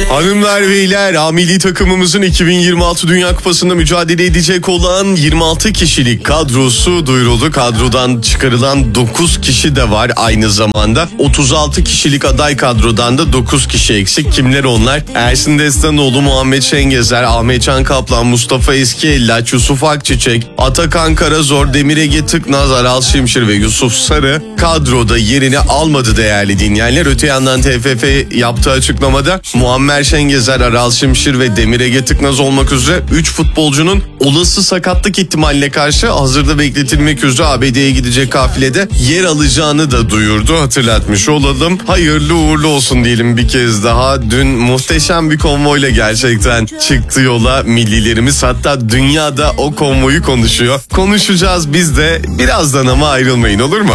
Hanımlar beyler, milli takımımızın 2026 Dünya Kupası'nda mücadele edecek olan 26 kişilik kadrosu duyuruldu. Kadrodan çıkarılan 9 kişi de var aynı zamanda. 36 kişilik aday kadrodan da 9 kişi eksik. Kimler onlar? Ersin Destanoğlu, Muhammed Şengezer, Ahmet Can Kaplan, Mustafa Eskiellaç, Yusuf Akçiçek, Atakan Karazor, Demir Ege Tıknaz, Aral Şimşir ve Yusuf Sarı kadroda yerini almadı değerli dinleyenler. Öte yandan TFF yaptığı açıklamada Muammer Şengezer, Aral Şimşir ve Demir Ege Tıknaz olmak üzere 3 futbolcunun olası sakatlık ihtimaline karşı hazırda bekletilmek üzere ABD'ye gidecek kafilede yer alacağını da duyurdu. Hatırlatmış olalım. Hayırlı uğurlu olsun diyelim bir kez daha. Dün muhteşem bir konvoyla gerçekten çıktı yola millilerimiz. Hatta dünyada o konvoyu konuşuyor. Konuşacağız biz de birazdan ama ayrılmayın, olur mu?